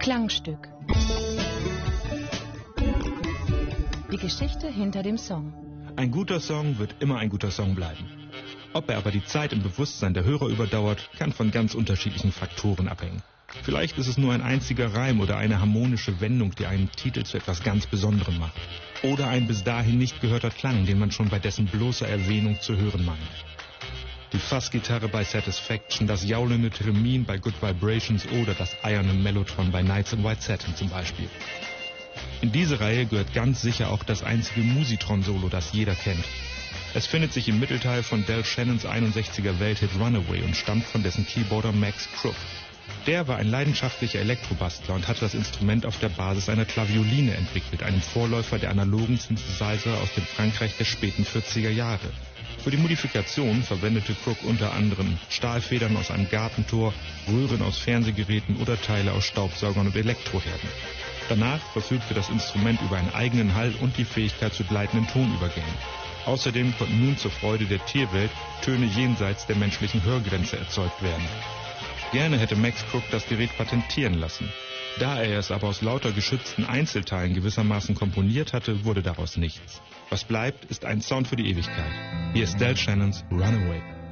Klangstück. Die Geschichte hinter dem Song. Ein guter Song wird immer ein guter Song bleiben. Ob er aber die Zeit im Bewusstsein der Hörer überdauert, kann von ganz unterschiedlichen Faktoren abhängen. Vielleicht ist es nur ein einziger Reim oder eine harmonische Wendung, die einen Titel zu etwas ganz Besonderem macht. Oder ein bis dahin nicht gehörter Klang, den man schon bei dessen bloßer Erwähnung zu hören meint. Die Fassgitarre bei Satisfaction, das jaulende Theremin bei Good Vibrations oder das eierne Mellotron bei Nights in White Satin zum Beispiel. In diese Reihe gehört ganz sicher auch das einzige Musitron-Solo, das jeder kennt. Es findet sich im Mittelteil von Del Shannons 61er Welthit Runaway und stammt von dessen Keyboarder Max Crook. Der war ein leidenschaftlicher Elektrobastler und hatte das Instrument auf der Basis einer Klavioline entwickelt, einem Vorläufer der analogen Synthesizer aus dem Frankreich der späten 40er Jahre. Für die Modifikation verwendete Crook unter anderem Stahlfedern aus einem Gartentor, Röhren aus Fernsehgeräten oder Teile aus Staubsaugern und Elektroherden. Danach verfügte das Instrument über einen eigenen Hall und die Fähigkeit zu gleitenden Tonübergängen. Außerdem konnten nun zur Freude der Tierwelt Töne jenseits der menschlichen Hörgrenze erzeugt werden. Gerne hätte Max Crook das Gerät patentieren lassen. Da er es aber aus lauter geschützten Einzelteilen gewissermaßen komponiert hatte, wurde daraus nichts. Was bleibt, ist ein Sound für die Ewigkeit. Hier ist Del Shannons Runaway.